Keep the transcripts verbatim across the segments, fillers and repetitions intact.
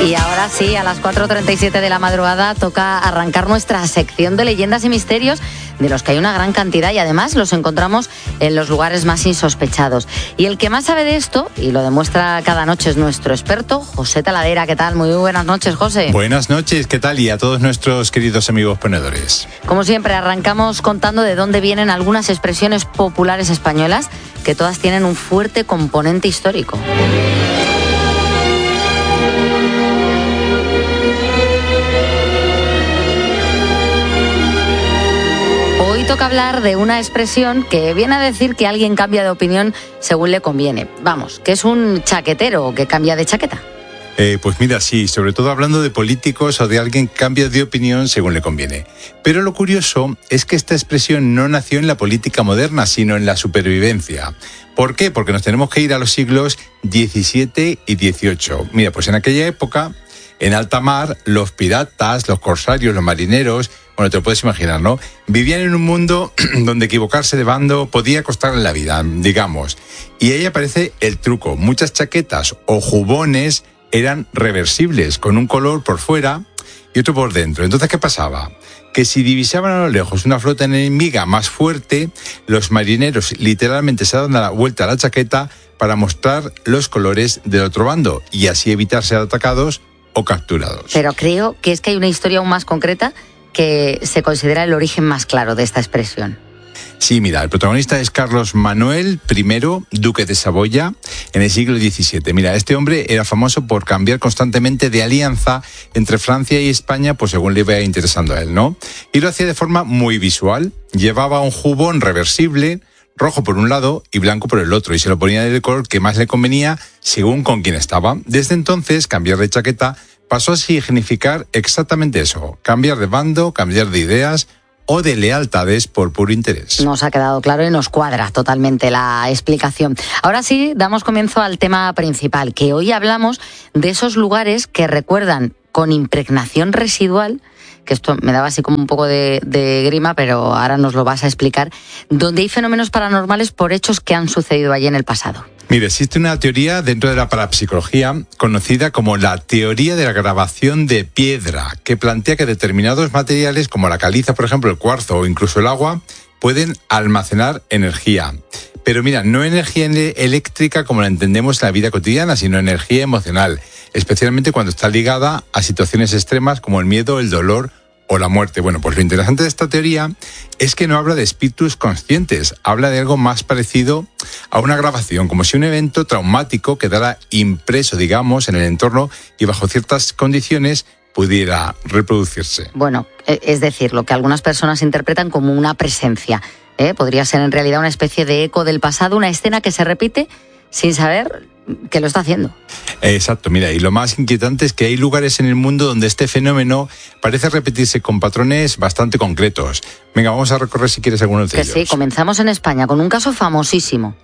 Y ahora sí, a las cuatro treinta y siete de la madrugada toca arrancar nuestra sección de leyendas y misterios, de los que hay una gran cantidad y además los encontramos en los lugares más insospechados. Y el que más sabe de esto, y lo demuestra cada noche, es nuestro experto, José Taladera. ¿Qué tal? Muy buenas noches, José. Buenas noches, ¿qué tal? Y a todos nuestros queridos amigos ponedores. Como siempre, arrancamos contando de dónde vienen algunas expresiones populares españolas, que todas tienen un fuerte componente histórico. Hoy toca hablar de una expresión que viene a decir que alguien cambia de opinión según le conviene. Vamos, que es un chaquetero que cambia de chaqueta. Eh, pues mira, sí, sobre todo hablando de políticos o de alguien que cambia de opinión según le conviene. Pero lo curioso es que esta expresión no nació en la política moderna, sino en la supervivencia. ¿Por qué? Porque nos tenemos que ir a los siglos diecisiete y dieciocho. Mira, pues en aquella época, en alta mar, los piratas, los corsarios, los marineros, bueno, te lo puedes imaginar, ¿no? Vivían en un mundo donde equivocarse de bando podía costarle la vida, digamos. Y ahí aparece el truco. Muchas chaquetas o jubones eran reversibles, con un color por fuera y otro por dentro. Entonces, ¿qué pasaba? Que si divisaban a lo lejos una flota enemiga más fuerte, los marineros literalmente se daban la vuelta a la chaqueta para mostrar los colores del otro bando y así evitar ser atacados o capturados. Pero creo que es que hay una historia aún más concreta que se considera el origen más claro de esta expresión. Sí, mira, el protagonista es Carlos Manuel I, duque de Saboya, en el siglo diecisiete. Mira, este hombre era famoso por cambiar constantemente de alianza entre Francia y España, pues según le iba interesando a él, ¿no? Y lo hacía de forma muy visual. Llevaba un jubón reversible, rojo por un lado y blanco por el otro, y se lo ponía del color que más le convenía según con quién estaba. Desde entonces, cambiar de chaqueta pasó a significar exactamente eso: cambiar de bando, cambiar de ideas o de lealtades por puro interés. Nos ha quedado claro y nos cuadra totalmente la explicación. Ahora sí, damos comienzo al tema principal, que hoy hablamos de esos lugares que recuerdan con impregnación residual, que esto me daba así como un poco de, de grima, pero ahora nos lo vas a explicar, donde hay fenómenos paranormales por hechos que han sucedido allí en el pasado. Mire, existe una teoría dentro de la parapsicología conocida como la teoría de la grabación de piedra, que plantea que determinados materiales como la caliza, por ejemplo, el cuarzo o incluso el agua, pueden almacenar energía. Pero mira, no energía eléctrica como la entendemos en la vida cotidiana, sino energía emocional, especialmente cuando está ligada a situaciones extremas como el miedo, el dolor o la muerte. Bueno, pues lo interesante de esta teoría es que no habla de espíritus conscientes, habla de algo más parecido a una grabación, como si un evento traumático quedara impreso, digamos, en el entorno y bajo ciertas condiciones pudiera reproducirse. Bueno, es decir, lo que algunas personas interpretan como una presencia, ¿eh? Podría ser en realidad una especie de eco del pasado, una escena que se repite sin saber que lo está haciendo. Exacto, mira, y lo más inquietante es que hay lugares en el mundo donde este fenómeno parece repetirse con patrones bastante concretos. Venga, vamos a recorrer si quieres algunos de que ellos. Sí, comenzamos en España con un caso famosísimo.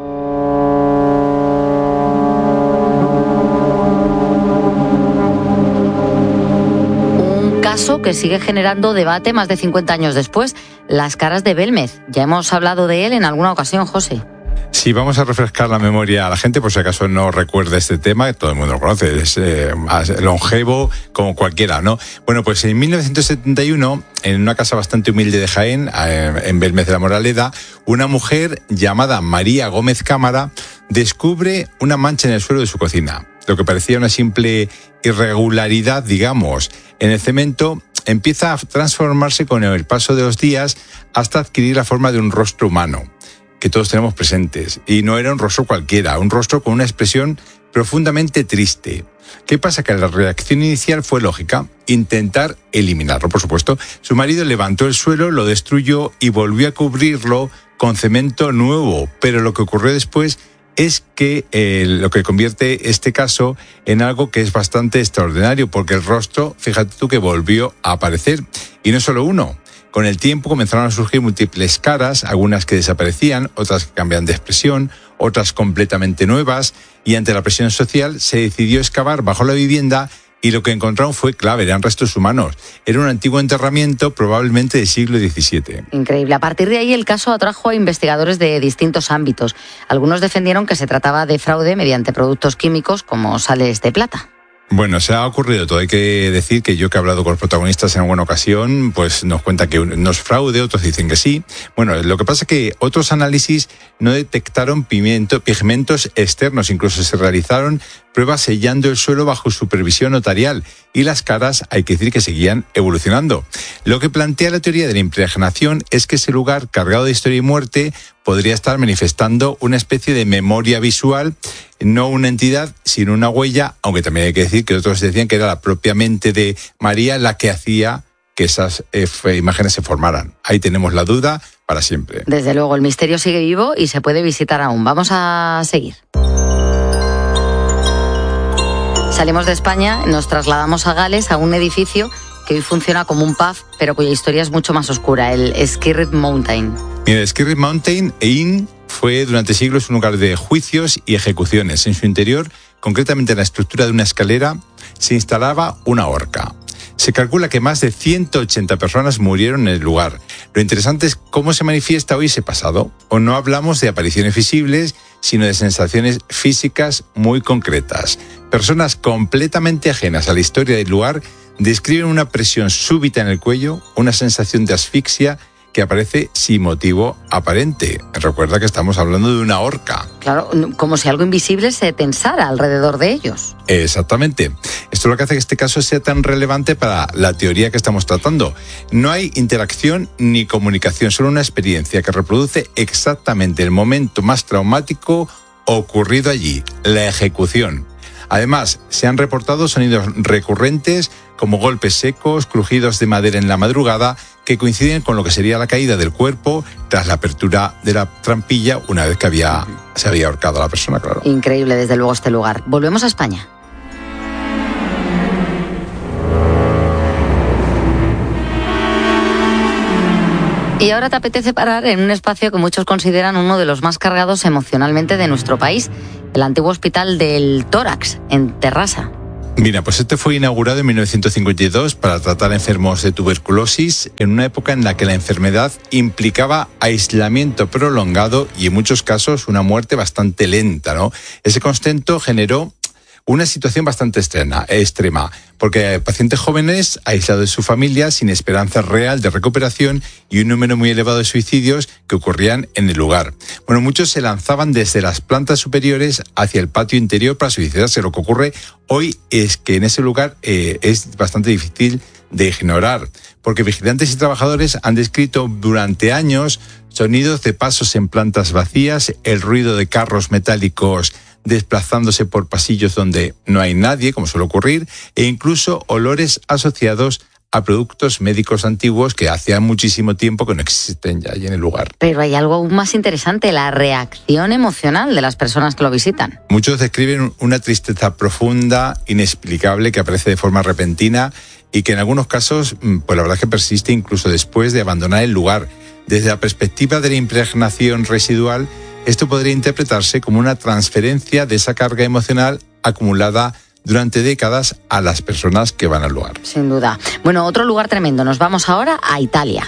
Un caso que sigue generando debate más de cincuenta años después, las caras de Belmez. Ya hemos hablado de él en alguna ocasión, José. Sí, vamos a refrescar la memoria a la gente por si acaso no recuerda este tema, que todo el mundo lo conoce, es eh, longevo como cualquiera, ¿no? Bueno, pues en mil novecientos setenta y uno, en una casa bastante humilde de Jaén, eh, en Belmez de la Moraleda, una mujer llamada María Gómez Cámara descubre una mancha en el suelo de su cocina. Lo que parecía una simple irregularidad, digamos, en el cemento, empieza a transformarse con el paso de los días hasta adquirir la forma de un rostro humano, que todos tenemos presentes, y no era un rostro cualquiera, un rostro con una expresión profundamente triste. ¿Qué pasa? Que la reacción inicial fue lógica, intentar eliminarlo, por supuesto. Su marido levantó el suelo, lo destruyó y volvió a cubrirlo con cemento nuevo, pero lo que ocurrió después es que eh, lo que convierte este caso en algo que es bastante extraordinario, porque el rostro, fíjate tú, que volvió a aparecer, y no solo uno. Con el tiempo comenzaron a surgir múltiples caras, algunas que desaparecían, otras que cambian de expresión, otras completamente nuevas, y ante la presión social se decidió excavar bajo la vivienda y lo que encontraron fue clave, eran restos humanos. Era un antiguo enterramiento probablemente del siglo diecisiete. Increíble. A partir de ahí el caso atrajo a investigadores de distintos ámbitos. Algunos defendieron que se trataba de fraude mediante productos químicos como sales de plata. Bueno, se ha ocurrido todo. Hay que decir que yo que he hablado con los protagonistas en alguna ocasión, pues nos cuentan que no es fraude, otros dicen que sí. Bueno, lo que pasa es que otros análisis no detectaron pimiento, pigmentos externos, incluso se realizaron pruebas sellando el suelo bajo supervisión notarial y las caras hay que decir que seguían evolucionando. Lo que plantea la teoría de la impregnación es que ese lugar cargado de historia y muerte podría estar manifestando una especie de memoria visual, no una entidad, sino una huella, aunque también hay que decir que otros decían que era la propia mente de María la que hacía que esas eh, imágenes se formaran. Ahí tenemos la duda para siempre. Desde luego, el misterio sigue vivo y se puede visitar aún. Vamos a seguir. Salimos de España, nos trasladamos a Gales, a un edificio que hoy funciona como un pub, pero cuya historia es mucho más oscura, el Skirrid Mountain. Mira, Skirrid Mountain Inn fue durante siglos un lugar de juicios y ejecuciones. En su interior, concretamente en la estructura de una escalera, se instalaba una horca. Se calcula que más de ciento ochenta personas murieron en el lugar. Lo interesante es cómo se manifiesta hoy ese pasado. O no hablamos de apariciones visibles, sino de sensaciones físicas muy concretas. Personas completamente ajenas a la historia del lugar describen una presión súbita en el cuello, una sensación de asfixia que aparece sin motivo aparente. Recuerda que estamos hablando de una horca. Claro, como si algo invisible se tensara alrededor de ellos. Exactamente. Esto es lo que hace que este caso sea tan relevante para la teoría que estamos tratando. No hay interacción ni comunicación, solo una experiencia que reproduce exactamente el momento más traumático ocurrido allí, la ejecución. Además, se han reportado sonidos recurrentes como golpes secos, crujidos de madera en la madrugada, que coinciden con lo que sería la caída del cuerpo tras la apertura de la trampilla una vez que había, se había ahorcado a la persona, claro. Increíble, desde luego, este lugar. Volvemos a España. Y ahora te apetece parar en un espacio que muchos consideran uno de los más cargados emocionalmente de nuestro país, el antiguo Hospital del Tórax, en Terrassa. Mira, pues este fue inaugurado en mil novecientos cincuenta y dos para tratar enfermos de tuberculosis en una época en la que la enfermedad implicaba aislamiento prolongado y en muchos casos una muerte bastante lenta, ¿no? Ese contexto generó una situación bastante extrema, extrema, porque pacientes jóvenes aislados de su familia sin esperanza real de recuperación y un número muy elevado de suicidios que ocurrían en el lugar. Bueno, muchos se lanzaban desde las plantas superiores hacia el patio interior para suicidarse. Lo que ocurre hoy es que en ese lugar eh, es bastante difícil de ignorar, porque vigilantes y trabajadores han descrito durante años sonidos de pasos en plantas vacías, el ruido de carros metálicos desplazándose por pasillos donde no hay nadie, como suele ocurrir, e incluso olores asociados a productos médicos antiguos que hacía muchísimo tiempo que no existen ya allí en el lugar. Pero hay algo aún más interesante, la reacción emocional de las personas que lo visitan. Muchos describen una tristeza profunda, inexplicable, que aparece de forma repentina y que en algunos casos, pues la verdad es que persiste incluso después de abandonar el lugar. Desde la perspectiva de la impregnación residual, esto podría interpretarse como una transferencia de esa carga emocional acumulada durante décadas a las personas que van al lugar. Sin duda. Bueno, otro lugar tremendo. Nos vamos ahora a Italia.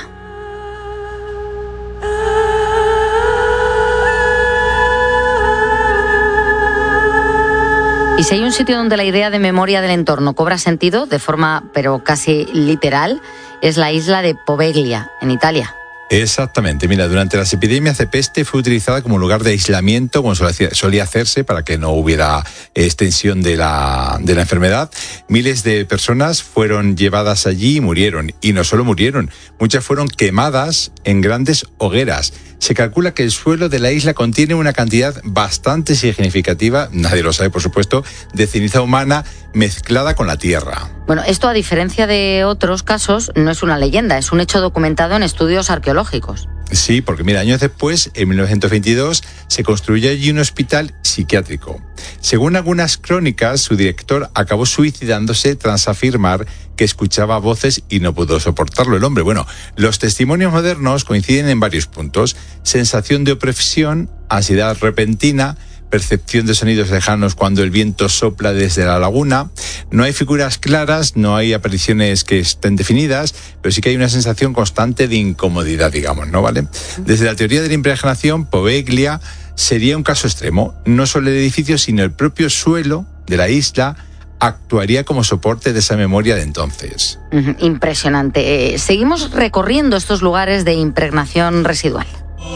Y si hay un sitio donde la idea de memoria del entorno cobra sentido, de forma pero casi literal, es la isla de Poveglia, en Italia. Exactamente. Mira, durante las epidemias de peste fue utilizada como lugar de aislamiento, como solía hacerse para que no hubiera extensión de la, de la enfermedad. Miles de personas fueron llevadas allí y murieron. Y no solo murieron, muchas fueron quemadas en grandes hogueras. Se calcula que el suelo de la isla contiene una cantidad bastante significativa, nadie lo sabe por supuesto, de ceniza humana mezclada con la tierra. Bueno, esto a diferencia de otros casos no es una leyenda, es un hecho documentado en estudios arqueológicos. Sí, porque mira, años después, en mil novecientos veintidós, se construyó allí un hospital psiquiátrico. Según algunas crónicas, su director acabó suicidándose tras afirmar que escuchaba voces y no pudo soportarlo el hombre. Bueno, los testimonios modernos coinciden en varios puntos. Sensación de opresión, ansiedad repentina, percepción de sonidos lejanos cuando el viento sopla desde la laguna. No hay figuras claras, no hay apariciones que estén definidas, pero sí que hay una sensación constante de incomodidad, digamos, ¿no? ¿Vale? Desde la teoría de la impregnación, Poveglia sería un caso extremo. No solo el edificio, sino el propio suelo de la isla actuaría como soporte de esa memoria de entonces. Impresionante. Eh, seguimos recorriendo estos lugares de impregnación residual.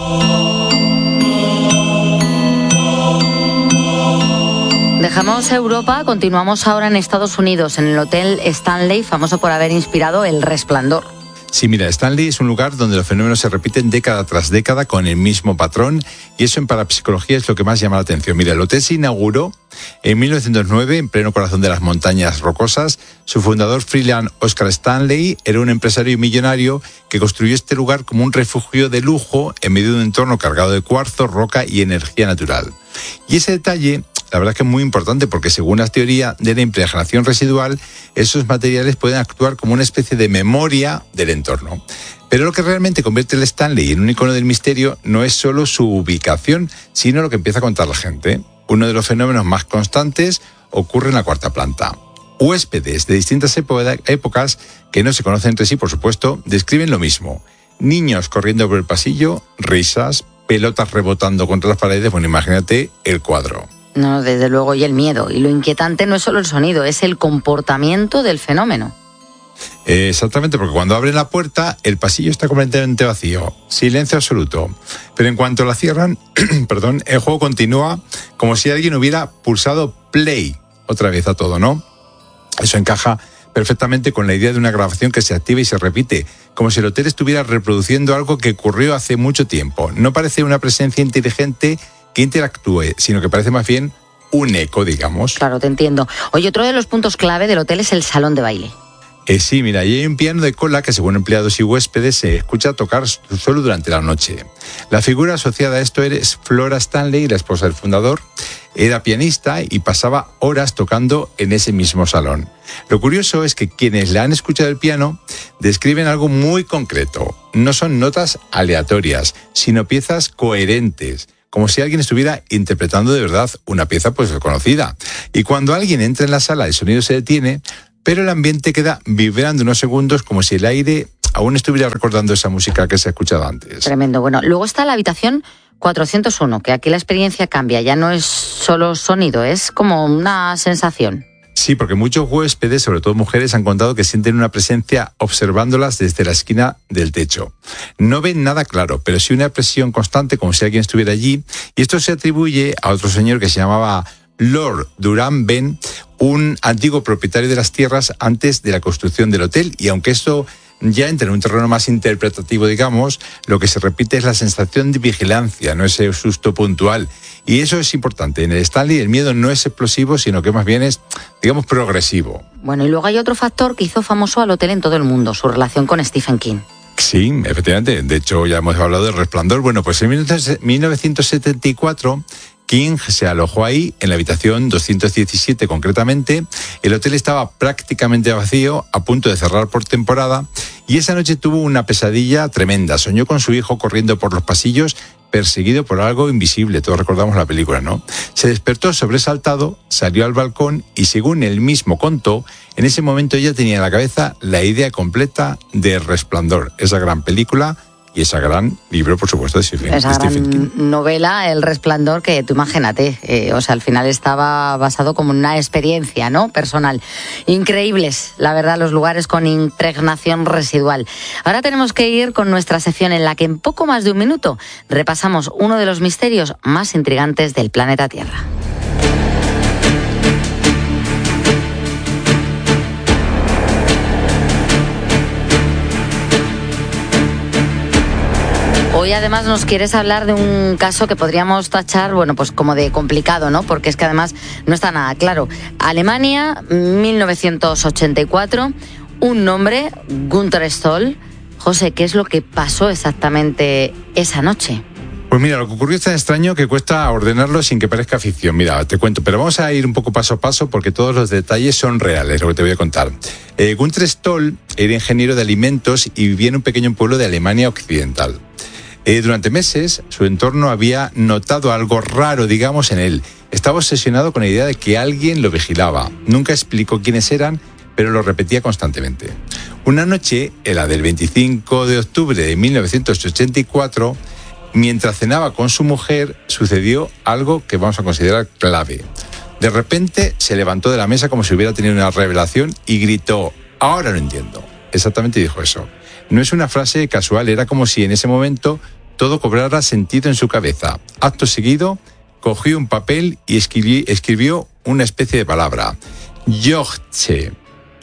Dejamos Europa, continuamos ahora en Estados Unidos, en el Hotel Stanley, famoso por haber inspirado El Resplandor. Sí, mira, Stanley es un lugar donde los fenómenos se repiten década tras década con el mismo patrón, y eso en parapsicología es lo que más llama la atención. Mira, el hotel se inauguró en mil novecientos nueve, en pleno corazón de las montañas rocosas. Su fundador, Freeland Oscar Stanley, era un empresario millonario que construyó este lugar como un refugio de lujo en medio de un entorno cargado de cuarzo, roca y energía natural. Y ese detalle, la verdad es que es muy importante porque según la teoría de la impregnación residual, esos materiales pueden actuar como una especie de memoria del entorno. Pero lo que realmente convierte el Stanley en un icono del misterio no es solo su ubicación, sino lo que empieza a contar la gente. Uno de los fenómenos más constantes ocurre en la cuarta planta. Huéspedes de distintas épocas, que no se conocen entre sí, por supuesto, describen lo mismo. Niños corriendo por el pasillo, risas, pelotas rebotando contra las paredes. Bueno, imagínate el cuadro. No, desde luego, y el miedo. Y lo inquietante no es solo el sonido, es el comportamiento del fenómeno. Eh, exactamente, porque cuando abren la puerta, el pasillo está completamente vacío. Silencio absoluto. Pero en cuanto la cierran, perdón, el juego continúa como si alguien hubiera pulsado play otra vez a todo, ¿no? Eso encaja perfectamente con la idea de una grabación que se activa y se repite, como si el hotel estuviera reproduciendo algo que ocurrió hace mucho tiempo. No parece una presencia inteligente que interactúe, sino que parece más bien un eco, digamos. Claro, te entiendo. Oye, otro de los puntos clave del hotel es el salón de baile. Eh, sí, mira, y hay un piano de cola que según empleados y huéspedes se escucha tocar solo durante la noche. La figura asociada a esto es Flora Stanley, la esposa del fundador. Era pianista y pasaba horas tocando en ese mismo salón. Lo curioso es que quienes le han escuchado el piano describen algo muy concreto. No son notas aleatorias, sino piezas coherentes, como si alguien estuviera interpretando de verdad una pieza pues conocida. Y cuando alguien entra en la sala, el sonido se detiene, pero el ambiente queda vibrando unos segundos como si el aire aún estuviera recordando esa música que se ha escuchado antes. Tremendo. Bueno, luego está la habitación cuatrocientos uno, que aquí la experiencia cambia, ya no es solo sonido, es como una sensación. Sí, porque muchos huéspedes, sobre todo mujeres, han contado que sienten una presencia observándolas desde la esquina del techo. No ven nada claro, pero sí una presión constante como si alguien estuviera allí, y esto se atribuye a otro señor que se llamaba Lord Durand Ben, un antiguo propietario de las tierras antes de la construcción del hotel, y aunque esto ya entra en un terreno más interpretativo, digamos, lo que se repite es la sensación de vigilancia, no ese susto puntual. Y eso es importante. En el Stanley el miedo no es explosivo, sino que más bien es, digamos, progresivo. Bueno, y luego hay otro factor que hizo famoso al hotel en todo el mundo, su relación con Stephen King. Sí, efectivamente. De hecho, ya hemos hablado del Resplandor. Bueno, pues en mil novecientos setenta y cuatro... King se alojó ahí, en la habitación doscientos diecisiete concretamente. El hotel estaba prácticamente vacío, a punto de cerrar por temporada, y esa noche tuvo una pesadilla tremenda. Soñó con su hijo corriendo por los pasillos, perseguido por algo invisible. Todos recordamos la película, ¿no? Se despertó sobresaltado, salió al balcón y, según él mismo contó, en ese momento ella tenía en la cabeza la idea completa de Resplandor, esa gran película y ese gran libro, por supuesto, de Stephen, esa Stephen gran King. Novela, El Resplandor, que tú imagínate, eh, o sea, al final estaba basado como en una experiencia, ¿no?, personal. Increíbles, la verdad, los lugares con impregnación residual. Ahora tenemos que ir con nuestra sección en la que en poco más de un minuto repasamos uno de los misterios más intrigantes del planeta Tierra. Hoy además nos quieres hablar de un caso que podríamos tachar, bueno, pues como de complicado, ¿no? Porque es que además no está nada claro. Alemania, mil novecientos ochenta y cuatro, un nombre, Gunther Stoll. José, ¿qué es lo que pasó exactamente esa noche? Pues mira, lo que ocurrió es tan extraño que cuesta ordenarlo sin que parezca ficción. Mira, te cuento, pero vamos a ir un poco paso a paso porque todos los detalles son reales, lo que te voy a contar. Eh, Gunther Stoll era ingeniero de alimentos y vivía en un pequeño pueblo de Alemania Occidental. Eh, durante meses, su entorno había notado algo raro, digamos, en él. Estaba obsesionado con la idea de que alguien lo vigilaba. Nunca explicó quiénes eran, pero lo repetía constantemente. Una noche, en la del veinticinco de octubre de mil novecientos ochenta y cuatro, mientras cenaba con su mujer, sucedió algo que vamos a considerar clave. De repente se levantó de la mesa como si hubiera tenido una revelación y gritó: ahora lo entiendo. Exactamente dijo eso. No es una frase casual, era como si en ese momento todo cobrara sentido en su cabeza. Acto seguido, cogió un papel y escribí, escribió una especie de palabra. Yogtse.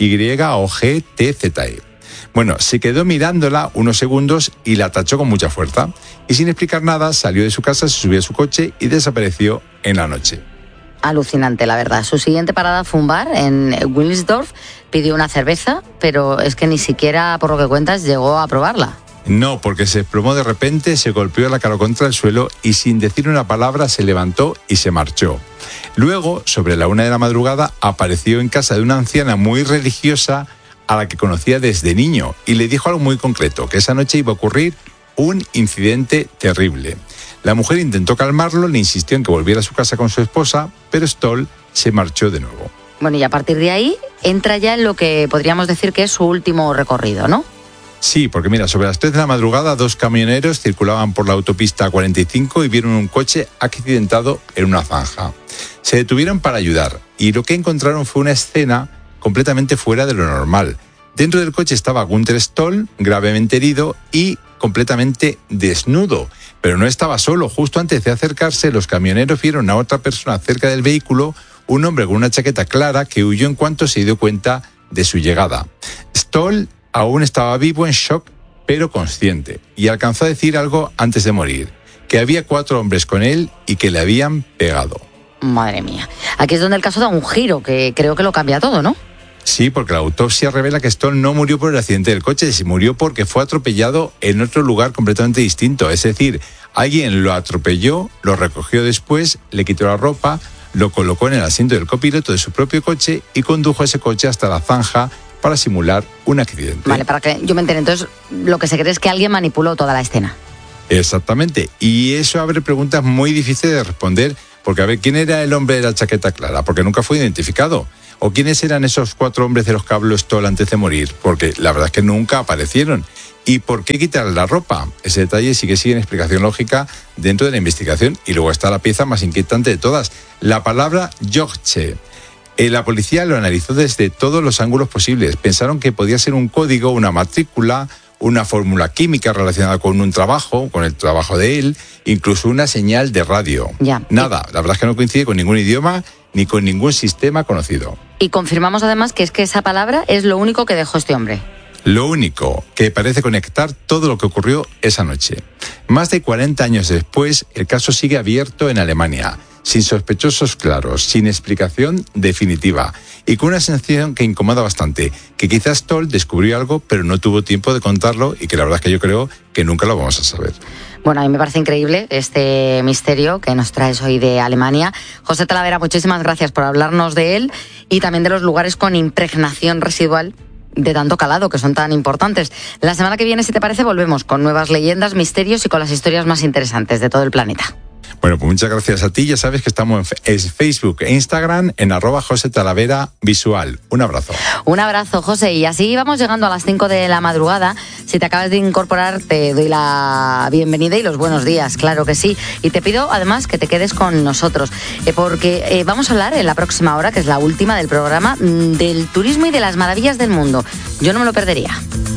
Y O G T Z E. Bueno, se quedó mirándola unos segundos y la tachó con mucha fuerza. Y sin explicar nada, salió de su casa, se subió a su coche y desapareció en la noche. Alucinante, la verdad. Su siguiente parada fue un bar en Wilsdorf. Pidió una cerveza, pero es que ni siquiera, por lo que cuentas, llegó a probarla. No, porque se desplomó de repente, se golpeó la cara contra el suelo y sin decir una palabra se levantó y se marchó. Luego, sobre la una de la madrugada, apareció en casa de una anciana muy religiosa a la que conocía desde niño y le dijo algo muy concreto, que esa noche iba a ocurrir un incidente terrible. La mujer intentó calmarlo, le insistió en que volviera a su casa con su esposa, pero Stoll se marchó de nuevo. Bueno, y a partir de ahí entra ya en lo que podríamos decir que es su último recorrido, ¿no? Sí, porque mira, sobre las tres de la madrugada dos camioneros circulaban por la autopista cuarenta y cinco y vieron un coche accidentado en una zanja. Se detuvieron para ayudar y lo que encontraron fue una escena completamente fuera de lo normal. Dentro del coche estaba Gunther Stoll, gravemente herido y completamente desnudo. Pero no estaba solo. Justo antes de acercarse, los camioneros vieron a otra persona cerca del vehículo, un hombre con una chaqueta clara que huyó en cuanto se dio cuenta de su llegada. Stoll aún estaba vivo, en shock, pero consciente, y alcanzó a decir algo antes de morir, que había cuatro hombres con él y que le habían pegado. Madre mía. Aquí es donde el caso da un giro, que creo que lo cambia todo, ¿no? Sí, porque la autopsia revela que Stoll no murió por el accidente del coche, se murió porque fue atropellado en otro lugar completamente distinto. Es decir, alguien lo atropelló, lo recogió después, le quitó la ropa, lo colocó en el asiento del copiloto de su propio coche y condujo ese coche hasta la zanja para simular un accidente. Vale, para que yo me entere. Entonces, lo que se cree es que alguien manipuló toda la escena. Exactamente. Y eso abre preguntas muy difíciles de responder, porque a ver, ¿quién era el hombre de la chaqueta clara? Porque nunca fue identificado. ¿O quiénes eran esos cuatro hombres de los que habló Stoll antes de morir? Porque la verdad es que nunca aparecieron. ¿Y por qué quitarle la ropa? Ese detalle sí que sigue en explicación lógica dentro de la investigación. Y luego está la pieza más inquietante de todas, la palabra Yogtse. Eh, la policía lo analizó desde todos los ángulos posibles. Pensaron que podía ser un código, una matrícula, una fórmula química relacionada con un trabajo, con el trabajo de él, incluso una señal de radio. Ya. Nada, la verdad es que no coincide con ningún idioma ni con ningún sistema conocido. Y confirmamos además que es que esa palabra es lo único que dejó este hombre. Lo único que parece conectar todo lo que ocurrió esa noche. Más de cuarenta años después, el caso sigue abierto en Alemania, sin sospechosos claros, sin explicación definitiva y con una sensación que incomoda bastante, que quizás Stoll descubrió algo pero no tuvo tiempo de contarlo y que la verdad es que yo creo que nunca lo vamos a saber. Bueno, a mí me parece increíble este misterio que nos traes hoy de Alemania. José Talavera, muchísimas gracias por hablarnos de él y también de los lugares con impregnación residual de tanto calado, que son tan importantes. La semana que viene, si te parece, volvemos con nuevas leyendas, misterios y con las historias más interesantes de todo el planeta. Bueno, pues muchas gracias a ti. Ya sabes que estamos en Facebook e Instagram en arroba José Talavera Visual. Un abrazo. Un abrazo, José. Y así vamos llegando a las cinco de la madrugada. Si te acabas de incorporar, te doy la bienvenida y los buenos días, claro que sí. Y te pido, además, que te quedes con nosotros, eh, porque eh, vamos a hablar en la próxima hora, que es la última del programa, del turismo y de las maravillas del mundo. Yo no me lo perdería.